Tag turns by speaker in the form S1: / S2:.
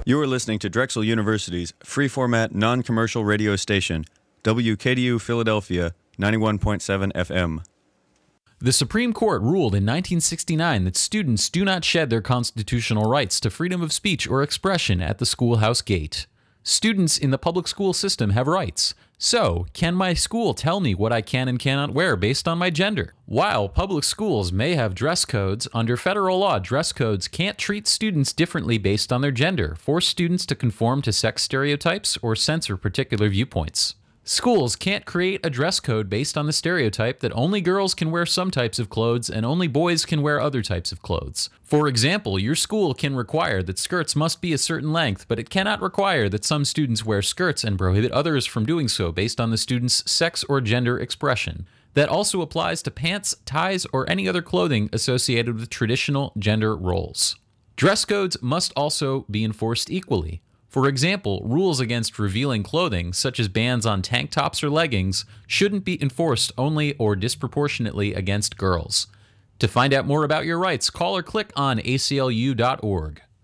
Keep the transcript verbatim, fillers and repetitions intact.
S1: You are listening to Drexel University's free-format, non-commercial radio station, W K D U Philadelphia, ninety-one point seven F M.
S2: The Supreme Court ruled in nineteen sixty-nine that students do not shed their constitutional rights to freedom of speech or expression at the schoolhouse gate. Students in the public school system have rights. So, can my school tell me what I can and cannot wear based on my gender? While public schools may have dress codes, under federal law, dress codes can't treat students differently based on their gender, force students to conform to sex stereotypes, or censor particular viewpoints. Schools can't create a dress code based on the stereotype that only girls can wear some types of clothes and only boys can wear other types of clothes. For example, your school can require that skirts must be a certain length, but it cannot require that some students wear skirts and prohibit others from doing so based on the student's sex or gender expression. That also applies to pants, ties, or any other clothing associated with traditional gender roles. Dress codes must also be enforced equally. For example, rules against revealing clothing, such as bans on tank tops or leggings, shouldn't be enforced only or disproportionately against girls. To find out more about your rights, call or click on A C L U dot org.